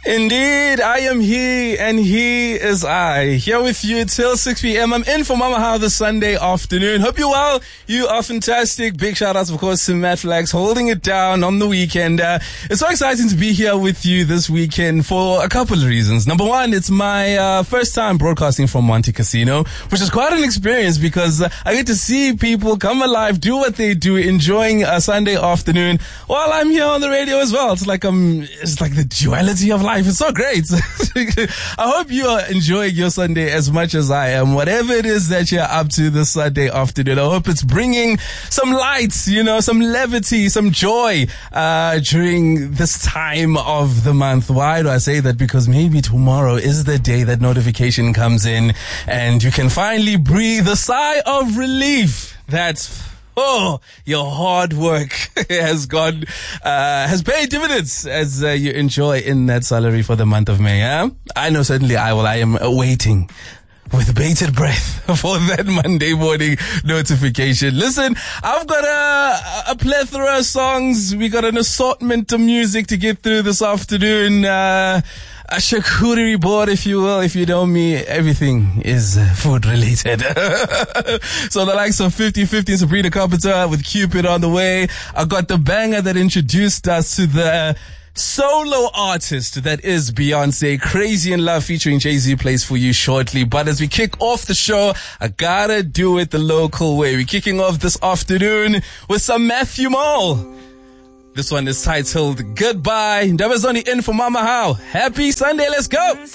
Indeed, I am he and he is I. Here with you till 6 p.m. I'm in for Mama How this Sunday afternoon. Hope you're well. You are fantastic. Big shout outs, of course, to Matt Flax holding it down on the weekend. It's so exciting to be here with you this weekend for a couple of reasons. Number one, it's my first time broadcasting from Monte Casino, which is quite an experience because I get to see people come alive, do what they do, enjoying a Sunday afternoon while I'm here on the radio as well. It's like the duality of life. It's so great. I hope you are enjoying your Sunday as much as I am. Whatever it is that you're up to this Sunday afternoon, I hope it's bringing some lights, some levity, some joy during this time of the month. Why do I say that? Because maybe tomorrow is the day that notification comes in and you can finally breathe a sigh of relief. Your hard work has paid dividends as you enjoy in that salary for the month of May. I know certainly I will. I am awaiting with bated breath for that Monday morning notification. Listen, I've got a plethora of songs. We got an assortment of music to get through this afternoon. A charcuterie board, if you will. If you know me, everything is food related. So the likes of 50/50 Sabrina Carpenter with Cupid on the way. I got the banger that introduced us to the solo artist that is Beyonce. Crazy in Love featuring Jay-Z plays for you shortly. But as we kick off the show, I gotta do it the local way. We're kicking off this afternoon with some Matthew Mole. This one is titled Goodbye. That was only in for Mama How. Happy Sunday. Let's go.